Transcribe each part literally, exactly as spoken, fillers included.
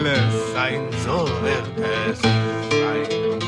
Sein, so wird es sein.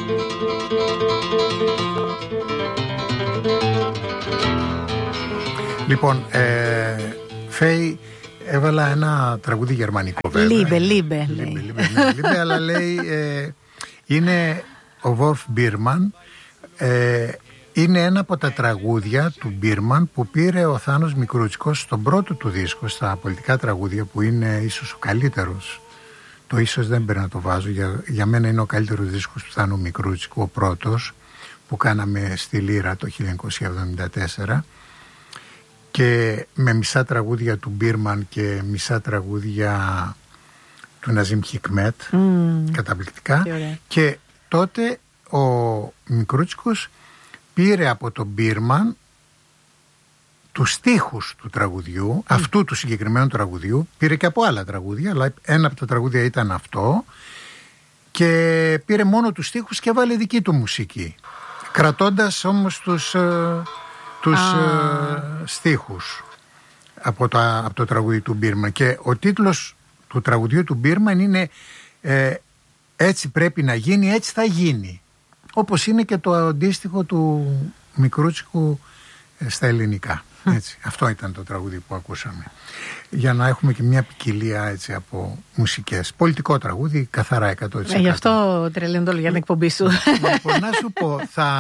Λοιπόν, ε, Φέη, έβαλα ένα τραγούδι γερμανικό βέβαια. Λίμπε, λίμπε. Λίμπε, λίμπε, ναι, λίμπε, αλλά λέει, ε, είναι ο Βολφ Μπίρμαν, ε, είναι ένα από τα τραγούδια του Μπίρμαν που πήρε ο Θάνος Μικρούτσικος στον πρώτο του δίσκο, στα πολιτικά τραγούδια, που είναι ίσως ο καλύτερος. Το ίσως δεν πρέπει να το βάζω, για, για μένα είναι ο καλύτερος δίσκος του Θάνου Μικρούτσικου, ο πρώτος που κάναμε στη Λύρα το χίλια εννιακόσια εβδομήντα τέσσερα, και με μισά τραγούδια του Μπίρμαν και μισά τραγούδια του Ναζίμ Χικμέτ, mm. καταπληκτικά. Και τότε ο Μικρούτσικος πήρε από τον Μπίρμαν τους στίχους του τραγουδιού, mm. αυτού του συγκεκριμένου τραγουδιού, πήρε και από άλλα τραγούδια, αλλά ένα από τα τραγούδια ήταν αυτό, και πήρε μόνο τους στίχους και βάλε δική του μουσική, κρατώντας όμως τους, ε, τους ah. ε, στίχους από, τα, από το τραγούδι του Μπίρμαν. Και ο τίτλος του τραγουδιού του Μπίρμαν είναι ε, «Έτσι πρέπει να γίνει, έτσι θα γίνει». Όπως είναι και το αντίστοιχο του Μικρούτσικου ε, στα ελληνικά. Έτσι. Αυτό ήταν το τραγούδι που ακούσαμε. Για να έχουμε και μια ποικιλία, έτσι, από μουσικές. Πολιτικό τραγούδι, καθαρά εκατό τοις εκατό. Ε, γι' αυτό τρελαίνω όλο για την εκπομπή σου. Λοιπόν, να σου πω, θα...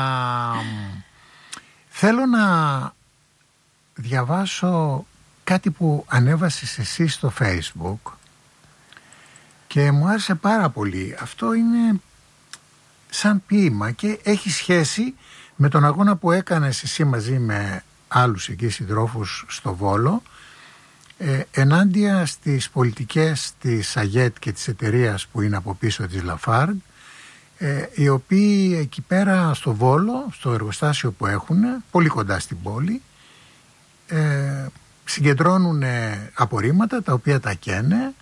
θέλω να διαβάσω κάτι που ανέβασες εσύ στο Facebook και μου άρεσε πάρα πολύ. Αυτό είναι σαν ποίημα και έχει σχέση με τον αγώνα που έκανες εσύ μαζί με άλλους εκεί συντρόφους στο Βόλο, ε, ενάντια στις πολιτικές της ΑΓΕΤ και της εταιρείας που είναι από πίσω της Λαφάργκ, ε, οι οποίοι εκεί πέρα στο Βόλο, στο εργοστάσιο που έχουν, πολύ κοντά στην πόλη, ε, συγκεντρώνουν απορρίμματα τα οποία τα καίνε,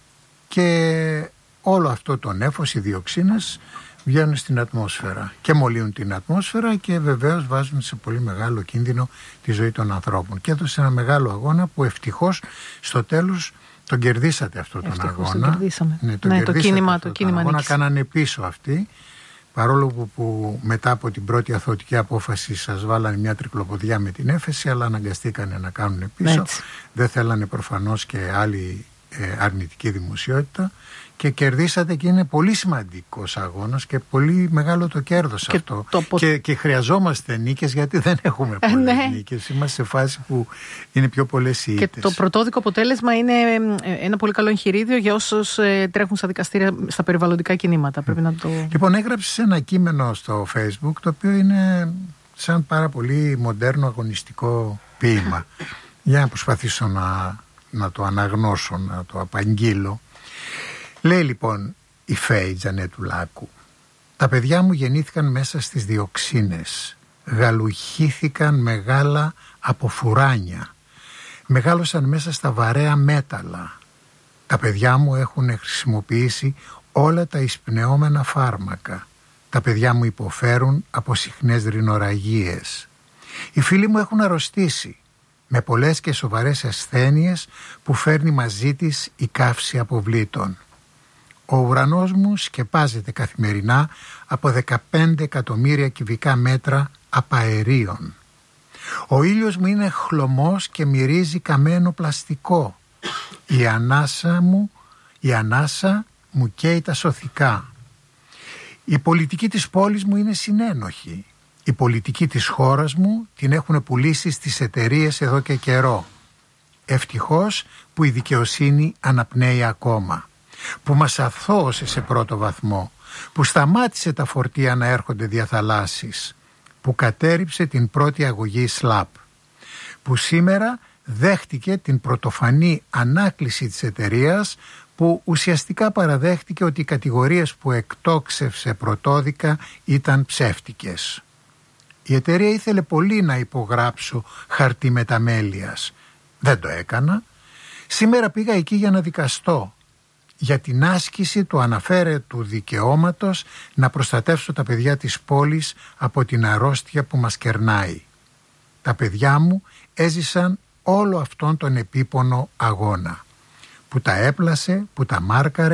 και όλο αυτό το νέφος, οι διοξίνες, βγαίνουν στην ατμόσφαιρα και μολύνουν την ατμόσφαιρα και βεβαίως βάζουν σε πολύ μεγάλο κίνδυνο τη ζωή των ανθρώπων. Και έδωσε ένα μεγάλο αγώνα που ευτυχώς στο τέλος τον κερδίσατε αυτό τον ευτυχώς αγώνα. Τον κερδίσαμε. Ναι, τον ναι, κερδίσατε το κίνημα, αυτό το κίνημα αγώνα, νίκης. κάνανε πίσω αυτοί, παρόλο που, που μετά από την πρώτη αθωωτική απόφαση σας βάλανε μια τρικλοποδιά με την έφεση, αλλά αναγκαστήκανε να κάνουν πίσω. Έτσι. Δεν θέλανε προφανώς και άλλη ε, αρνητική δημοσιότητα. Και κερδίσατε, και είναι πολύ σημαντικός αγώνας και πολύ μεγάλο το κέρδος και αυτό. Το... Και, και χρειαζόμαστε νίκες, γιατί δεν έχουμε πολλές ναι. νίκες. Είμαστε σε φάση που είναι πιο πολλές οι ήττες. Και το πρωτόδικο αποτέλεσμα είναι ένα πολύ καλό εγχειρίδιο για όσους τρέχουν στα δικαστήρια στα περιβαλλοντικά κινήματα. Mm. Πρέπει να το... Λοιπόν, έγραψες ένα κείμενο στο Facebook, το οποίο είναι σαν πάρα πολύ μοντέρνο αγωνιστικό ποίημα. Για να προσπαθήσω να, να το αναγνώσω, να το απαγγείλω. Λέει λοιπόν η Φέη Τζανέτου Λάκου: «Τα παιδιά μου γεννήθηκαν μέσα στις διοξίνες, γαλουχήθηκαν μεγάλα από φουράνια, μεγάλωσαν μέσα στα βαρέα μέταλλα. Τα παιδιά μου έχουν χρησιμοποιήσει όλα τα εισπνεώμενα φάρμακα. Τα παιδιά μου υποφέρουν από συχνές ρινοραγίες. Οι φίλοι μου έχουν αρρωστήσει με πολλές και σοβαρές ασθένειες που φέρνει μαζί της η καύση αποβλήτων. Ο ουρανός μου σκεπάζεται καθημερινά από δεκαπέντε εκατομμύρια κυβικά μέτρα απαερίων. Ο ήλιος μου είναι χλωμός και μυρίζει καμένο πλαστικό. Η ανάσα μου, η ανάσα μου καίει τα σωθικά. Η πολιτική της πόλης μου είναι συνένοχη. Η πολιτική της χώρας μου την έχουν πουλήσει στις εταιρείες εδώ και καιρό. Ευτυχώς που η δικαιοσύνη αναπνέει ακόμα, που μας αθώωσε σε πρώτο βαθμό, που σταμάτησε τα φορτία να έρχονται διαθαλάσσης, που κατέρριψε την πρώτη αγωγή ΣΛΑΠ, που σήμερα δέχτηκε την πρωτοφανή ανάκληση της εταιρείας, που ουσιαστικά παραδέχτηκε ότι οι κατηγορίες που εκτόξευσε πρωτόδικα ήταν ψεύτικες. Η εταιρεία ήθελε πολύ να υπογράψω χαρτί μεταμέλειας. Δεν το έκανα. Σήμερα πήγα εκεί για να δικαστώ για την άσκηση του αναφέρετου δικαιώματος να προστατεύσω τα παιδιά της πόλης από την αρρώστια που μας κερνάει. Τα παιδιά μου έζησαν όλο αυτόν τον επίπονο αγώνα, που τα έπλασε, που τα μάρκαρε,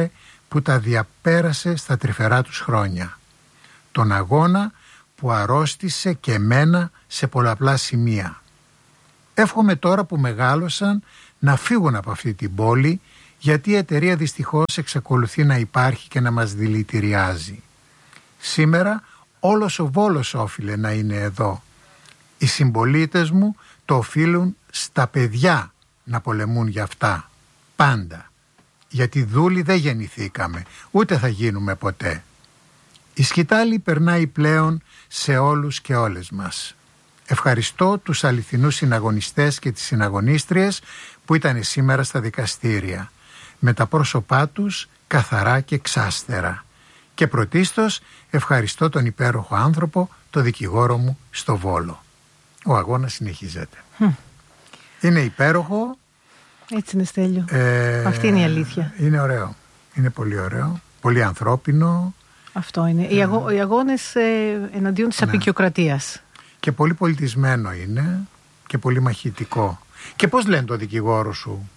που τα διαπέρασε στα τρυφερά τους χρόνια. Τον αγώνα που αρρώστησε και εμένα σε πολλαπλά σημεία. Εύχομαι τώρα που μεγάλωσαν να φύγουν από αυτή την πόλη, γιατί η εταιρεία δυστυχώς εξακολουθεί να υπάρχει και να μας δηλητηριάζει. Σήμερα όλος ο Βόλος όφιλε να είναι εδώ. Οι συμπολίτες μου το οφείλουν στα παιδιά να πολεμούν για αυτά. Πάντα. Γιατί δούλοι δεν γεννηθήκαμε, ούτε θα γίνουμε ποτέ. Η σκητάλη περνάει πλέον σε όλους και όλες μας. Ευχαριστώ τους αληθινούς συναγωνιστές και τις συναγωνίστριες που ήταν σήμερα στα δικαστήρια, με τα πρόσωπά τους καθαρά και ξάστερα. Και πρωτίστως ευχαριστώ τον υπέροχο άνθρωπο, τον δικηγόρο μου στο Βόλο. Ο αγώνας συνεχίζεται. Mm. Είναι υπέροχο. Έτσι είναι, Στέλιο. Ε, Αυτή είναι η αλήθεια. Είναι ωραίο. Είναι πολύ ωραίο. Πολύ ανθρώπινο. Αυτό είναι. Ε, οι, αγώ, οι αγώνες ε, εναντίον της ναι. απεικιοκρατίας. Και πολύ πολιτισμένο είναι. Και πολύ μαχητικό. Και πώς λένε το δικηγόρο σου?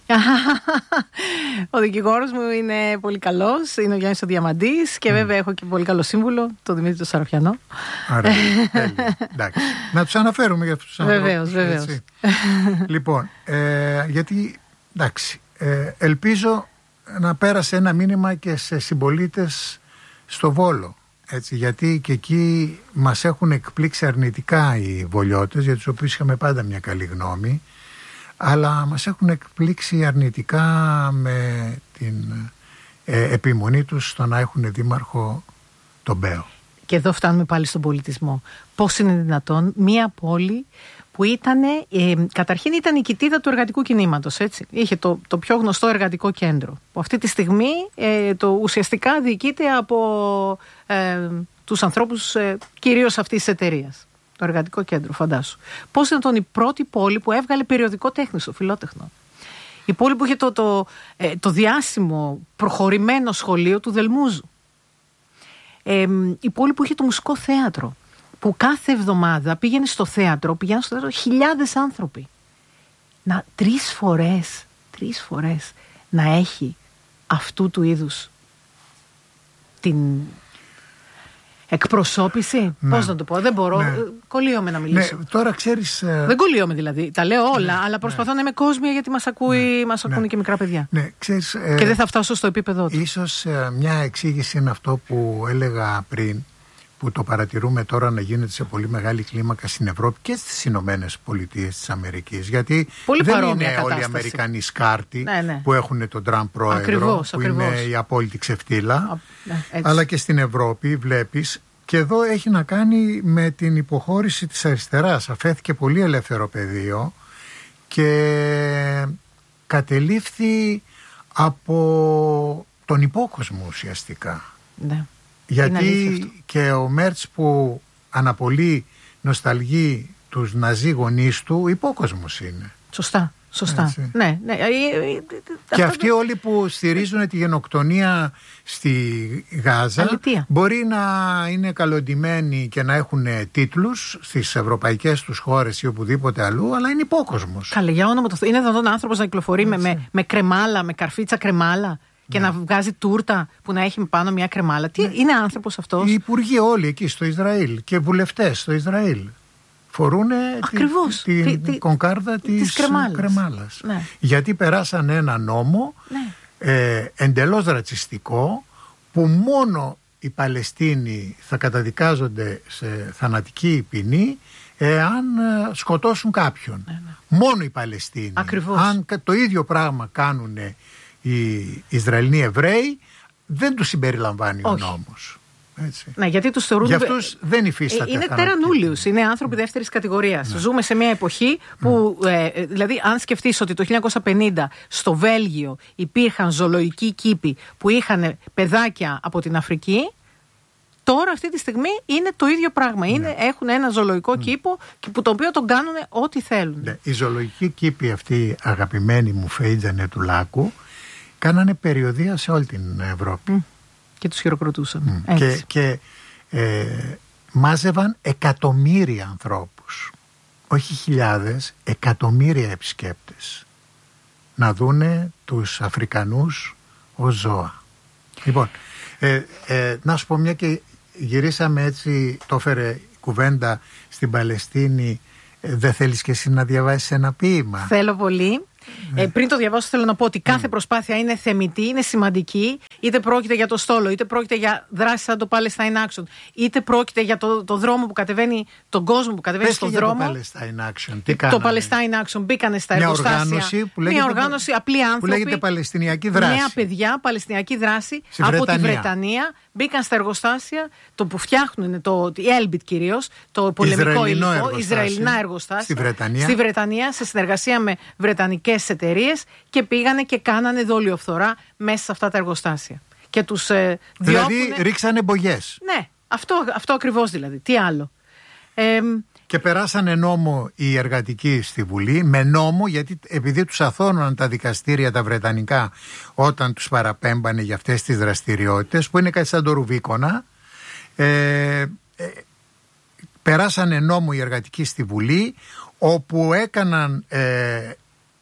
Ο δικηγόρος μου είναι πολύ καλός. Είναι ο Γιάννης ο Διαμαντής. Και mm. βέβαια έχω και πολύ καλό σύμβουλο, τον Δημήτρη τον Σαροφιανό. Ωραία, εντάξει. Να τους αναφέρουμε για αυτούς τους ανθρώπους. Βεβαίως, βεβαίως. Λοιπόν, ε, γιατί εντάξει, ε, ελπίζω να πέρασε ένα μήνυμα και σε συμπολίτες στο Βόλο. Έτσι, γιατί και εκεί μας έχουν εκπλήξει αρνητικά οι βολιώτες, για τους οποίους είχαμε πάντα μια καλή γνώμη, αλλά μας έχουν εκπλήξει αρνητικά με την ε, επιμονή τους στο να έχουν δήμαρχο τον Μπέο. Και εδώ φτάνουμε πάλι στον πολιτισμό. Πώς είναι δυνατόν μια πόλη που ήταν, ε, καταρχήν ήταν η κοιτίδα του εργατικού κινήματος, έτσι. Είχε το, το πιο γνωστό εργατικό κέντρο, που αυτή τη στιγμή ε, το ουσιαστικά διοικείται από ε, τους ανθρώπους ε, κυρίως αυτής της εταιρείας. Το εργατικό κέντρο, φαντάσου. Πώς ήταν η πρώτη πόλη που έβγαλε περιοδικό τέχνη στο Φιλότεχνο. Η πόλη που είχε το, το, ε, το διάσημο προχωρημένο σχολείο του Δελμούζου. Ε, η πόλη που είχε το μουσικό θέατρο, που κάθε εβδομάδα πήγαινε στο θέατρο, πήγαιναν στο θέατρο χιλιάδες άνθρωποι. Να τρεις φορές, τρεις φορές να έχει αυτού του είδους την εκπροσώπηση. Ναι. Πώς να το πω, δεν μπορώ, ναι. κολλείομαι να μιλήσω. Ναι, τώρα ξέρεις... Δεν κολλείομαι δηλαδή, τα λέω όλα, ναι, αλλά προσπαθώ ναι. να είμαι κόσμια, γιατί μας, ακούει, ναι. μας ακούνε ναι. και μικρά παιδιά. Ναι, ξέρεις, ε, και δεν θα φτάσω στο επίπεδο του. Ίσως ε, μια εξήγηση είναι αυτό που έλεγα πριν, που το παρατηρούμε τώρα να γίνεται σε πολύ μεγάλη κλίμακα στην Ευρώπη και στις Ηνωμένες Πολιτείες της Αμερικής. Γιατί πολύ δεν είναι κατάσταση. Όλοι οι Αμερικανοί σκάρτοι ναι, ναι. που έχουν τον Τραμπ πρόεδρο, ακριβώς, που ακριβώς. είναι η απόλυτη ξεφτύλα. Α, ναι, αλλά και στην Ευρώπη βλέπεις, και εδώ έχει να κάνει με την υποχώρηση της αριστεράς. Αφέθηκε πολύ ελεύθερο πεδίο και κατελήφθη από τον υπόκοσμο ουσιαστικά. Ναι. Γιατί και ο Μέρτς που αναπολύει νοσταλγεί τους ναζί γονείς του, υπόκοσμος είναι. Σωστά, σωστά. Ναι, ναι. Και αυτοί όλοι που στηρίζουν τη γενοκτονία στη Γάζα αλήθεια. Μπορεί να είναι καλοντημένοι και να έχουν τίτλους στις ευρωπαϊκές τους χώρες ή οπουδήποτε αλλού, αλλά είναι υπόκοσμος. Καλέ, για όνομα του Θεού. Είναι δυνατόν άνθρωπος να κυκλοφορεί με, με, με κρεμάλα, με καρφίτσα κρεμάλα? Και ναι. να βγάζει τούρτα που να έχει πάνω μια κρεμάλα. Τι ναι. είναι άνθρωπος αυτός? Οι υπουργοί όλοι εκεί στο Ισραήλ και βουλευτές στο Ισραήλ φορούν την τη, τη, κονκάρδα της, της κρεμάλας. κρεμάλας. Ναι. Γιατί περάσαν ένα νόμο ναι. ε, εντελώς ρατσιστικό, που μόνο οι Παλαιστίνοι θα καταδικάζονται σε θανατική ποινή εάν σκοτώσουν κάποιον. Ναι, ναι. Μόνο οι Παλαιστίνοι. Ακριβώς. Αν το ίδιο πράγμα κάνουν οι Ισραηλοί Εβραίοι, δεν τους συμπεριλαμβάνει όχι. ο νόμος. Έτσι. Ναι, γιατί τους θεωρούν. Για αυτούς δεν υφίσταται. Είναι τερανούλιους, είναι άνθρωποι δεύτερης κατηγορίας. Ναι. Ζούμε σε μια εποχή που, ναι. ε, δηλαδή, αν σκεφτείς ότι το χίλια εννιακόσια πενήντα στο Βέλγιο υπήρχαν ζωολογικοί κήποι που είχαν παιδάκια από την Αφρική, τώρα αυτή τη στιγμή είναι το ίδιο πράγμα. Είναι, ναι. Έχουν ένα ζωολογικό ναι. κήπο που το οποίο τον κάνουν ό,τι θέλουν. Ναι. Οι ζωολογικοί κήποι αυτοί, αγαπημένοι μου Φέιτζανε του Λάκου, κάνανε περιοδεία σε όλη την Ευρώπη. Mm. Και τους χειροκροτούσαν. Mm. Και, και ε, μάζευαν εκατομμύρια ανθρώπους. Όχι χιλιάδες, εκατομμύρια επισκέπτες. Να δούνε τους Αφρικανούς ως ζώα. Λοιπόν, ε, ε, να σου πω, μια και γυρίσαμε έτσι, το έφερε κουβέντα στην Παλαιστίνη, ε, δεν θέλεις και εσύ να διαβάσεις ένα ποίημα? Θέλω πολύ. Ε, πριν το διαβάσω, θέλω να πω ότι κάθε mm. προσπάθεια είναι θεμιτή, είναι σημαντική. Είτε πρόκειται για το στόλο, είτε πρόκειται για δράση σαν το Palestine Action, είτε πρόκειται για το, το δρόμο που κατεβαίνει, τον κόσμο που κατεβαίνει στον δρόμο. Το Palestine Action, τι το Palestine Action μπήκανε στα μια εργοστάσια. Οργάνωση που λέγεται, μια οργάνωση, απλοί άνθρωποι. Που λέγεται Παλαιστινιακή δράση. Νέα παιδιά, Παλαιστινιακή δράση στη από Βρετανία. τη Βρετανία. Μπήκαν στα εργοστάσια, το που φτιάχνουν, το Elbit κυρίως, το πολεμικό υλικό, Ισραηλινά εργοστάσια. Στη Βρετανία. Στη Βρετανία, σε συνεργασία με βρετανικές εταιρείες, και πήγανε και κάνανε δόλιο φθορά μέσα σε αυτά τα εργοστάσια. Και τους ε, δηλαδή διώκουνε... ρίξανε μπογιές. Ναι, αυτό, αυτό ακριβώς δηλαδή. Τι άλλο. Ε, και περάσανε νόμο οι εργατικοί στη Βουλή, με νόμο, γιατί επειδή τους αθώνωναν τα δικαστήρια τα βρετανικά όταν τους παραπέμπανε για αυτές τις δραστηριότητες, που είναι κάτι σαν το Ρουβίκονα, ε, ε, περάσανε νόμο οι εργατικοί στη Βουλή, όπου έκαναν ε,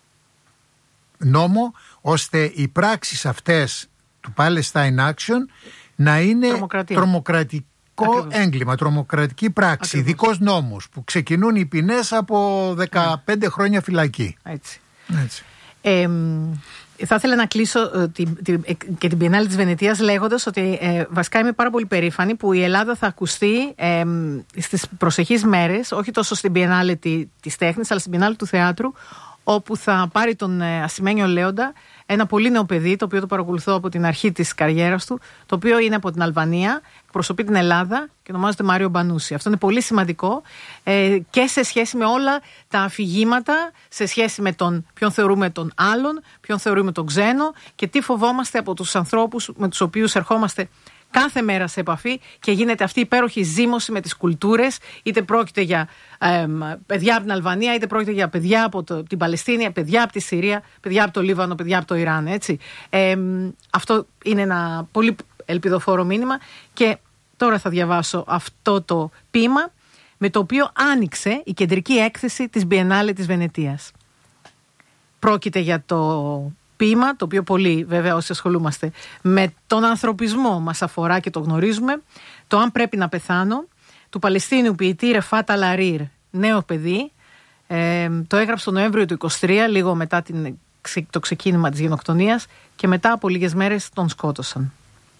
νόμο ώστε οι πράξεις αυτές του Palestine Action να είναι Τρομοκρατία. τρομοκρατικό Ακριβώς. έγκλημα, τρομοκρατική πράξη, ειδικός νόμος, που ξεκινούν οι ποινές από δεκαπέντε mm. χρόνια φυλακή. Έτσι. Έτσι. Ε, θα ήθελα να κλείσω ε, την, την, ε, και την Biennale της Βενετίας λέγοντας ότι ε, βασικά είμαι πάρα πολύ περήφανη που η Ελλάδα θα ακουστεί ε, στις προσεχείς μέρες, όχι τόσο στην Biennale τη, της τέχνης, αλλά στην Biennale του θεάτρου, όπου θα πάρει τον ε, Ασημένιο Λέοντα, ένα πολύ νέο παιδί, το οποίο το παρακολουθώ από την αρχή της καριέρας του, το οποίο είναι από την Αλβανία, εκπροσωπεί την Ελλάδα και ονομάζεται Μάριο Μπανούση. Αυτό είναι πολύ σημαντικό ε, και σε σχέση με όλα τα αφηγήματα, σε σχέση με τον ποιον θεωρούμε τον άλλον, ποιον θεωρούμε τον ξένο και τι φοβόμαστε από τους ανθρώπους με τους οποίους ερχόμαστε κάθε μέρα σε επαφή και γίνεται αυτή η υπέροχη ζύμωση με τις κουλτούρες, είτε πρόκειται για ε, παιδιά από την Αλβανία, είτε πρόκειται για παιδιά από το, την Παλαιστίνη, παιδιά από τη Συρία, παιδιά από το Λίβανο, παιδιά από το Ιράν, έτσι. Ε, αυτό είναι ένα πολύ ελπιδοφόρο μήνυμα και τώρα θα διαβάσω αυτό το ποίημα με το οποίο άνοιξε η κεντρική έκθεση της Biennale της Βενετίας. Πρόκειται για το ποίημα, το οποίο πολύ βέβαια όσοι ασχολούμαστε με τον ανθρωπισμό μας αφορά και το γνωρίζουμε, το «Αν πρέπει να πεθάνω», του Παλαιστίνιου ποιητή Ρεφάτ Αλαρίρ, νέο παιδί, ε, το έγραψε το Νοέμβριο του είκοσι τρία, λίγο μετά την, το ξεκίνημα της γενοκτονίας και μετά από λίγες μέρες τον σκότωσαν.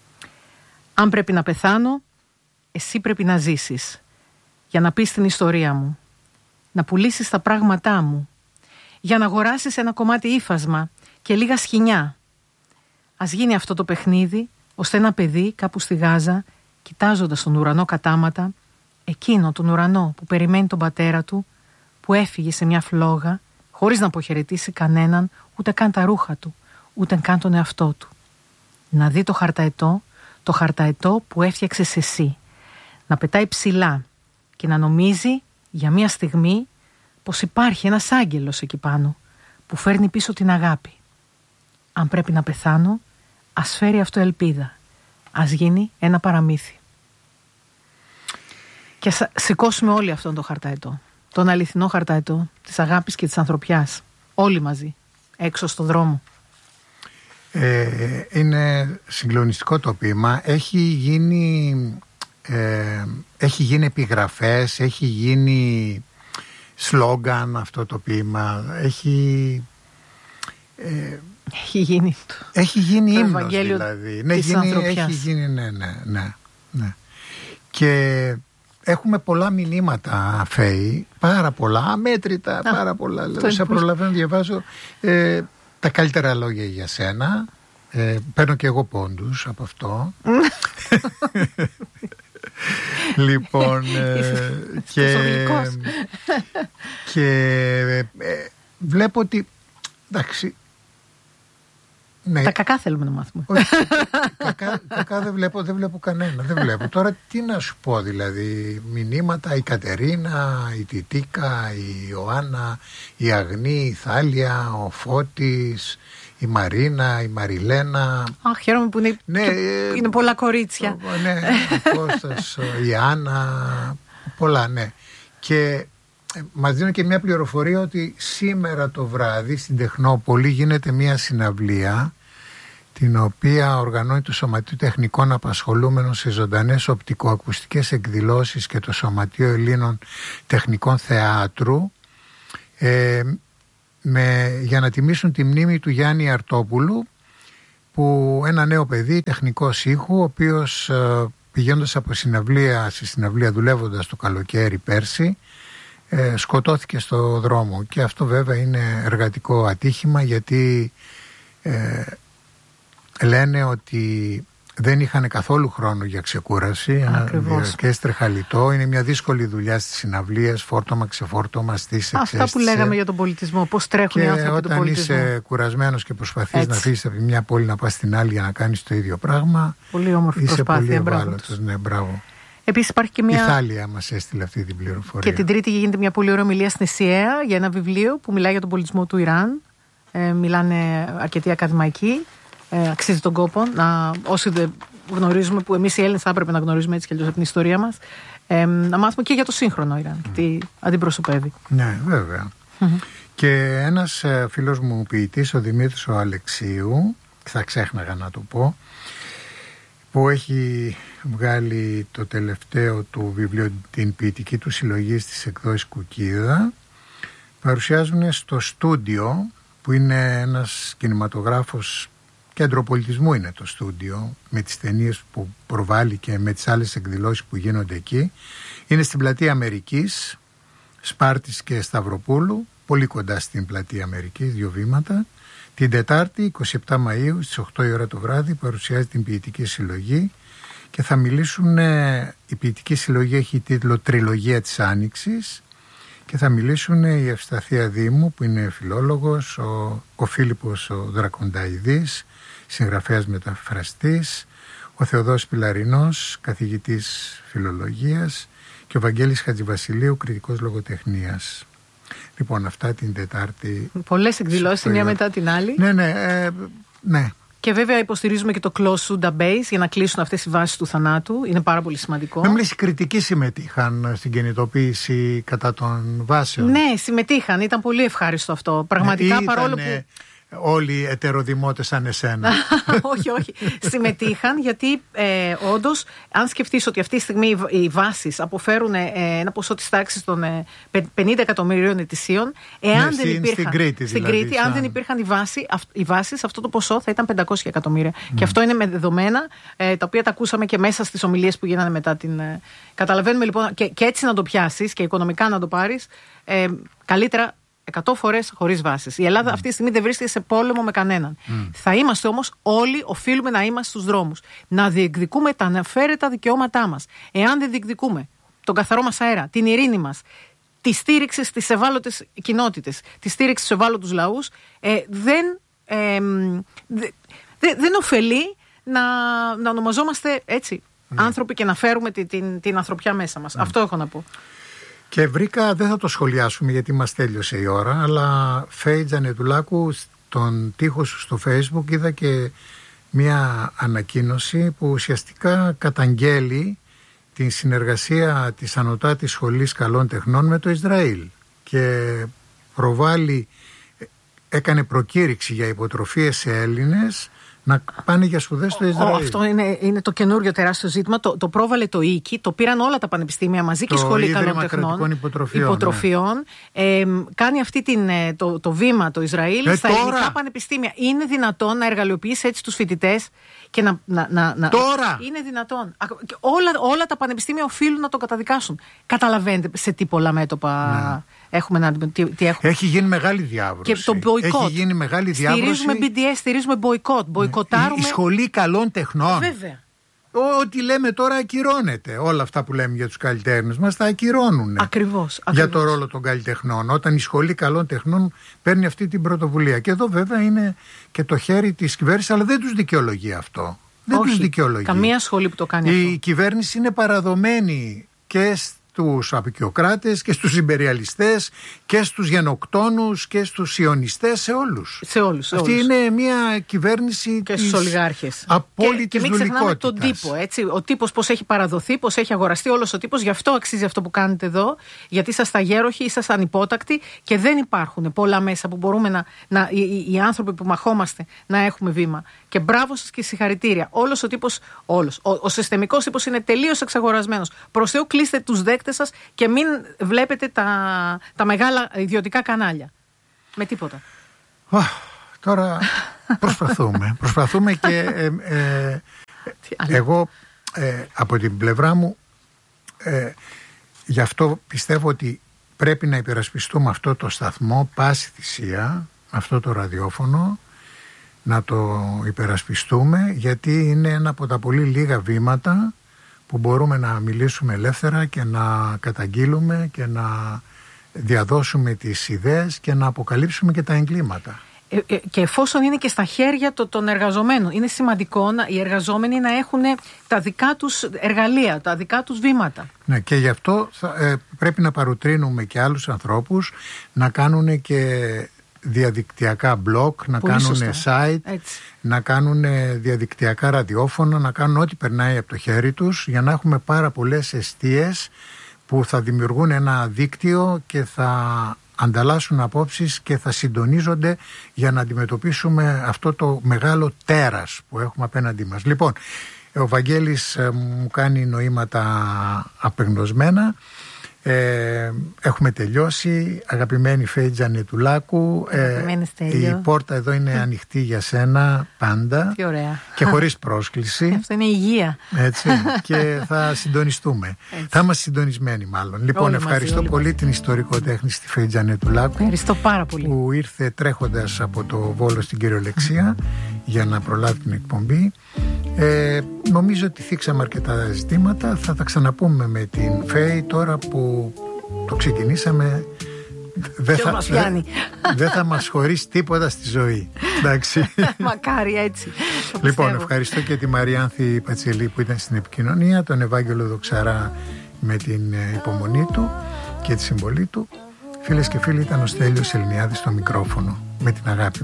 «Αν πρέπει να πεθάνω, εσύ πρέπει να ζήσεις, για να πεις την ιστορία μου, να πουλήσεις τα πράγματά μου, για να αγοράσεις ένα κομμάτι ύφασμα και λίγα σχοινιά. Ας γίνει αυτό το παιχνίδι, ώστε ένα παιδί κάπου στη Γάζα, κοιτάζοντας τον ουρανό κατάματα, εκείνο τον ουρανό που περιμένει τον πατέρα του, που έφυγε σε μια φλόγα, χωρίς να αποχαιρετήσει κανέναν, ούτε καν τα ρούχα του, ούτε καν τον εαυτό του. Να δει το χαρταετό, το χαρταετό που έφτιαξες εσύ, να πετάει ψηλά και να νομίζει για μια στιγμή πως υπάρχει ένας άγγελος εκεί πάνω, που φέρνει πίσω την αγάπη. Αν πρέπει να πεθάνω, ας φέρει αυτό ελπίδα. Ας γίνει ένα παραμύθι. Και ας σηκώσουμε όλοι αυτόν τον χαρταετό. Τον αληθινό χαρταετό της αγάπης και της ανθρωπιάς. Όλοι μαζί, έξω στον δρόμο. Ε, είναι συγκλονιστικό το ποίημα. Έχει γίνει, ε, έχει γίνει επιγραφές, έχει γίνει σλόγγαν αυτό το ποίημα. Έχει... Ε, Έχει γίνει το, έχει γίνει το ύμνος, Ευαγγέλιο δηλαδή. Ναι, της γίνει, ανθρωπιάς. έχει γίνει, ναι, ναι, ναι, ναι. Και έχουμε πολλά μηνύματα, Φαίη, πάρα πολλά, αμέτρητα, Α, πάρα πολλά. Δηλαδή, σε προλαβαίνω να διαβάζω ε, τα καλύτερα λόγια για σένα. Ε, παίρνω και εγώ πόντους από αυτό. Λοιπόν, ε, και, και ε, βλέπω ότι, εντάξει, ναι. Τα κακά θέλουμε να μάθουμε. Όχι, κακά, κακά δεν βλέπω, δεν βλέπω κανένα. Δεν βλέπω. Τώρα τι να σου πω, δηλαδή, μηνύματα, η Κατερίνα, η Τιτίκα, η Ιωάννα, η Αγνή, η Θάλια, ο Φώτης, η Μαρίνα, η Μαριλένα. Αχ, χαίρομαι που είναι, ναι, είναι πολλά κορίτσια. Ναι, ο Κώστας, η Άννα, πολλά, ναι. Και μας δίνουν και μια πληροφορία ότι σήμερα το βράδυ στην Τεχνόπολη γίνεται μια συναυλία την οποία οργανώνει το Σωματείο Τεχνικών Απασχολούμενων σε ζωντανές οπτικοακουστικές εκδηλώσεις και το Σωματείο Ελλήνων Τεχνικών Θεάτρου, ε, με, για να τιμήσουν τη μνήμη του Γιάννη Αρτόπουλου, που ένα νέο παιδί τεχνικός ήχου, ο οποίος ε, πηγαίνοντας από συναυλία σε συναυλία, δουλεύοντας το καλοκαίρι πέρσι, ε, σκοτώθηκε στο δρόμο. Και αυτό βέβαια είναι εργατικό ατύχημα, γιατί ε, λένε ότι δεν είχαν καθόλου χρόνο για ξεκούραση. Ακριβώς. Και έστρεχαλιτό. Είναι μια δύσκολη δουλειά στις συναυλίες, φόρτωμα, ξεφόρτωμα, στις εξέστησε. Αυτά που λέγαμε για τον πολιτισμό, πώς τρέχουν οι άνθρωποι του πολιτισμού. Και όταν είσαι κουρασμένος και προσπαθείς να φύγεις από μια πόλη να πας στην άλλη για να κάνεις το ίδιο πράγμα, πολύ όμορφη είσαι προσπάθεια, πολύ ευάλωτος. Ναι, μπράβο. Επίσης υπάρχει και μια... Η Θάλια μας έστειλε αυτή την πληροφορία. Και την Τρίτη γίνεται μια πολύ ωραία ομιλία στην ΕΣΥΑ για ένα βιβλίο που μιλάει για τον πολιτισμό του Ιράν. Ε, μιλάνε αρκετοί ακαδημαϊκοί. Ε, αξίζει τον κόπο να, όσοι δεν γνωρίζουμε, που εμείς οι Έλληνες θα έπρεπε να γνωρίζουμε έτσι κι αλλιώς από την ιστορία μας, ε, να μάθουμε και για το σύγχρονο Ιράν, mm. τι αντιπροσωπεύει. Ναι, βέβαια. Mm-hmm. Και ένας ε, φίλος μου ποιητής, ο Δημήτρης ο Αλεξίου, θα ξέχναγα να το πω, που έχει βγάλει το τελευταίο του βιβλίο, την ποιητική του συλλογή στις εκδόσεις Κουκίδα, παρουσιάζουν στο στούντιο, που είναι ένας κινηματογράφος, κέντρο πολιτισμού είναι το στούντιο, με τις ταινίες που προβάλλει και με τις άλλες εκδηλώσεις που γίνονται εκεί. Είναι στην Πλατεία Αμερικής, Σπάρτης και Σταυροπούλου, πολύ κοντά στην Πλατεία Αμερικής, δύο βήματα. Την Τετάρτη, εικοστή εβδόμη Μαΐου, στις οκτώ η ώρα το βράδυ, παρουσιάζει την ποιητική συλλογή και θα μιλήσουν, η ποιητική συλλογή έχει τίτλο «Τριλογία της Άνοιξης», και θα μιλήσουν η Ευσταθία Δήμου, που είναι φιλόλογος, ο, ο Φίλιππος ο Δρακονταϊδής, συγγραφέας μεταφραστής, ο Θεοδός Πιλαρινός, καθηγητής φιλολογίας, και ο Βαγγέλης Χατζηβασιλείου, κριτικός λογοτεχνίας. Λοιπόν, αυτά την Τετάρτη. Πολλές εκδηλώσεις, η μία μετά την άλλη. Ναι, ναι, ε, ναι. Και βέβαια υποστηρίζουμε και το Close Suda Base για να κλείσουν αυτές οι βάσεις του θανάτου. Είναι πάρα πολύ σημαντικό. Με μιλήσει, κριτικοί συμμετείχαν στην κινητοποίηση κατά των βάσεων. Ναι, συμμετείχαν. Ήταν πολύ ευχάριστο αυτό. Πραγματικά, ναι, παρόλο ήτανε... που. Όλοι ετεροδημότες σαν εσένα. όχι, όχι. Συμμετείχαν γιατί ε, όντως, αν σκεφτείς ότι αυτή τη στιγμή οι βάσεις αποφέρουν ε, ένα ποσό της τάξης των ε, πενήντα εκατομμυρίων ετησίων, εάν ναι, δεν στην, υπήρχαν. Στην Κρήτη, στην δηλαδή, Κρήτη σαν... αν δεν υπήρχαν οι, βάση, αυ, οι βάσεις, αυτό το ποσό θα ήταν πεντακόσια εκατομμύρια. Mm. Και αυτό είναι με δεδομένα ε, τα οποία τα ακούσαμε και μέσα στις ομιλίες που γίνανε μετά την. Ε, καταλαβαίνουμε λοιπόν, και, και έτσι να το πιάσεις και οικονομικά να το πάρεις, ε, καλύτερα. εκατό φορές χωρίς βάσεις. Η Ελλάδα mm. αυτή τη στιγμή δεν βρίσκεται σε πόλεμο με κανέναν. Mm. Θα είμαστε όμως όλοι, οφείλουμε να είμαστε στους δρόμους. Να διεκδικούμε τα αναφέρετα δικαιώματά μας. Εάν δεν διεκδικούμε τον καθαρό μας αέρα, την ειρήνη μας, τη στήριξη στις ευάλωτες κοινότητες, τη στήριξη στους ευάλωτους λαούς, ε, δεν, ε, δε, δε, δεν ωφελεί να, να ονομαζόμαστε έτσι mm. άνθρωποι και να φέρουμε την, την, την ανθρωπιά μέσα μας. Mm. Αυτό έχω να πω. Και βρήκα, δεν θα το σχολιάσουμε γιατί μας τέλειωσε η ώρα, αλλά Φέη Τζανετουλάκου, στον τοίχο σου στο Facebook είδα και μια ανακοίνωση που ουσιαστικά καταγγέλει την συνεργασία της Ανωτάτης Σχολής Καλών Τεχνών με το Ισραήλ και προβάλλει, έκανε προκήρυξη για υποτροφίες σε Έλληνες να πάνε για σπουδές στο Ισραήλ. Ο, αυτό είναι, είναι το καινούριο τεράστιο ζήτημα. Το, το πρόβαλε το ΙΚΙ, το πήραν όλα τα πανεπιστήμια μαζί και η Σχολή Καλών Τεχνών. Υποτροφιών. υποτροφιών ναι. ε, κάνει αυτή την, το, το βήμα το Ισραήλ ε, στα τώρα. ελληνικά πανεπιστήμια. Είναι δυνατόν να εργαλειοποιήσει έτσι τους φοιτητές και να. να, να, να τώρα! Είναι δυνατόν. Όλα, όλα τα πανεπιστήμια οφείλουν να το καταδικάσουν. Καταλαβαίνετε σε τι πολλά μέτωπα. Ναι. Έχουμε να, τι, τι έχουμε. Έχει γίνει μεγάλη διάβρωση. Και το μποϊκότ. Έχει γίνει μεγάλη διάβρωση. Στηρίζουμε μπι ντι ες, στηρίζουμε μποϊκότ. Μποϊκοτάρουμε. Η, η Σχολή Καλών Τεχνών. Βέβαια. Ό,τι λέμε τώρα ακυρώνεται. Όλα αυτά που λέμε για τους καλλιτέχνες μας τα ακυρώνουν. Ακριβώς. Για το ρόλο των καλλιτεχνών. Όταν η Σχολή Καλών Τεχνών παίρνει αυτή την πρωτοβουλία. Και εδώ βέβαια είναι και το χέρι της κυβέρνησης, αλλά δεν τους δικαιολογεί αυτό. Δεν Όχι, τους δικαιολογεί. Καμία σχολή που το κάνει η αυτό. Η κυβέρνηση είναι παραδομένη και στους απικιοκράτες και στους ιμπεριαλιστές και στους γενοκτόνους και στους σιωνιστές, σε όλους. Σε όλους. Σε Αυτή όλους. είναι μια κυβέρνηση και της στους ολιγάρχες. απόλυτης και, και μην ξεχνάμε τον δουλικότητας. τύπο. Έτσι. Ο τύπος πώς έχει παραδοθεί, πώς έχει αγοραστεί όλος ο τύπος. Γι' αυτό αξίζει αυτό που κάνετε εδώ. Γιατί είσαστε αγέροχοι, είσαστε ανυπότακτοι και δεν υπάρχουν πολλά μέσα που μπορούμε να, να οι, οι, οι άνθρωποι που μαχόμαστε να έχουμε βήμα. Και μπράβο σας και συγχαρητήρια. Όλος ο τύπος, όλος. Ο, ο συστημικός τύπος είναι τελείως εξαγορασμένος. Προς Θεού, κλείστε τους δέκτες σας και μην βλέπετε τα, τα μεγάλα ιδιωτικά κανάλια. Με τίποτα. Oh, τώρα προσπαθούμε. προσπαθούμε και ε, ε, εγώ ε, από την πλευρά μου ε, γι' αυτό πιστεύω ότι πρέπει να υπερασπιστούμε αυτό το σταθμό πάση θυσία, αυτό το ραδιόφωνο, να το υπερασπιστούμε, γιατί είναι ένα από τα πολύ λίγα βήματα που μπορούμε να μιλήσουμε ελεύθερα και να καταγγείλουμε και να διαδώσουμε τις ιδέες και να αποκαλύψουμε και τα εγκλήματα. Ε, ε, και εφόσον είναι και στα χέρια το, των εργαζομένων, είναι σημαντικό να, οι εργαζόμενοι να έχουν τα δικά τους εργαλεία, τα δικά τους βήματα. Ναι, και γι' αυτό θα, ε, πρέπει να παροτρύνουμε και άλλους ανθρώπους να κάνουν και διαδικτυακά blog, να Πολύ κάνουν σωστά. site, Έτσι. να κάνουν διαδικτυακά ραδιόφωνα, να κάνουν ό,τι περνάει από το χέρι τους, για να έχουμε πάρα πολλές εστίες που θα δημιουργούν ένα δίκτυο και θα ανταλλάσσουν απόψεις και θα συντονίζονται για να αντιμετωπίσουμε αυτό το μεγάλο τέρας που έχουμε απέναντί μας. Λοιπόν, ο Βαγγέλης ε, μου κάνει νοήματα απεγνωσμένα. Ε, έχουμε τελειώσει. Αγαπημένη Φέη Τζανετουλάκου, ε, η πόρτα εδώ είναι ανοιχτή για σένα πάντα. Τι ωραία. Και χωρίς πρόσκληση. Αυτό είναι υγεία. Έτσι, και θα συντονιστούμε. Έτσι. Θα είμαστε συντονισμένοι μάλλον. Λοιπόν, όλοι ευχαριστώ μαζί, πολύ μαζί. την ιστορικοτέχνη στη Φέη Τζανετουλάκου. Ευχαριστώ πάρα πολύ. Που ήρθε τρέχοντας από το Βόλο στην κυριολεξία για να προλάβει την εκπομπή. Ε, νομίζω ότι θίξαμε αρκετά ζητήματα. Θα τα ξαναπούμε με την Φέη τώρα που το ξεκινήσαμε. Δεν θα, μας πιάνει. δεν θα μας χωρίσει τίποτα στη ζωή. Εντάξει. Μακάρι έτσι. Λοιπόν, ευχαριστώ και τη Μαριάνθη Πατσελή που ήταν στην επικοινωνία, τον Ευάγγελο Δοξαρά με την υπομονή του και τη συμβολή του. Φίλες και φίλοι, ήταν ο Στέλιος Ελληνιάδης στο μικρόφωνο. Με την αγάπη.